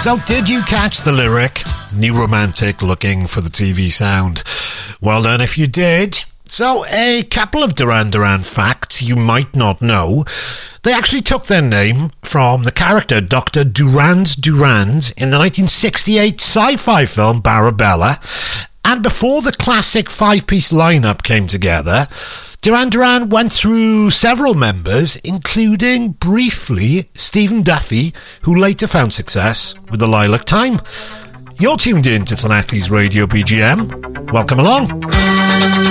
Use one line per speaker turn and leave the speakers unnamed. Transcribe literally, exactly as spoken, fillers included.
So did you catch the lyric? New Romantic looking for the T V sound. Well done if you did. So a couple of Duran Duran facts you might not know. They actually took their name from the character Doctor Durand Durand in the nineteen sixty-eight sci-fi film Barabella. And before the classic five-piece lineup came together, Duran Duran went through several members, including, briefly, Stephen Duffy, who later found success with the Lilac Time. You're tuned in to Llanelli's Radio B G M. Welcome along.